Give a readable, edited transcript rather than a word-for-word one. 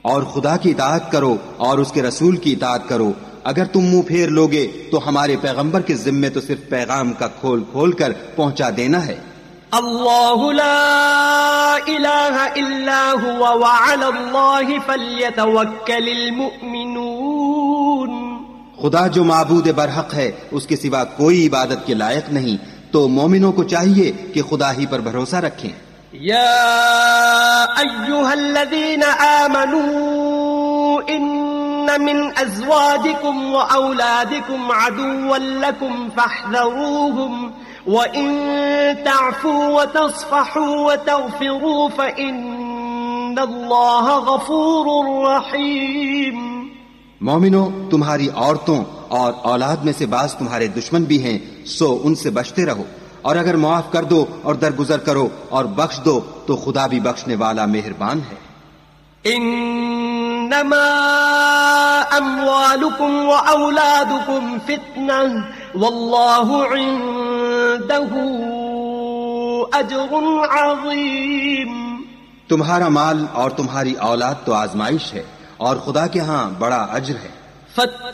اور خدا کی اطاعت کرو اور اس کے رسول کی اطاعت کرو. اگر تم منہ پھیر لوگے تو ہمارے پیغمبر کے ذمے تو صرف پیغام کا کھول کھول کر پہنچا دینا ہے. اللہ لا الہ الا هو وعلی اللہ فلیتوکل المؤمنون. خدا جو معبود برحق ہے اس کے سوا کوئی عبادت کے لائق نہیں، تو مومنوں کو چاہیے کہ خدا ہی پر بھروسہ رکھیں. یا ایھا الذین آمنوا ان من ازواجکم واولادکم عدوا لکم فاحذروہم وَإِن تَعْفُوا وَتَصْفَحُوا وَتَغْفِرُوا فَإِنَّ اللَّهَ غَفُورٌ رَحِيمٌ. مومنو، تمہاری عورتوں اور اولاد میں سے بعض تمہارے دشمن بھی ہیں، سو ان سے بچتے رہو، اور اگر معاف کر دو اور درگزر کرو اور بخش دو تو خدا بھی بخشنے والا مہربان ہے. انما اموالکم واولادکم فتنہ واللہ عنده اجر عظیم. تمہارا مال اور تمہاری اولاد تو آزمائش ہے اور خدا کے ہاں بڑا اجر ہے.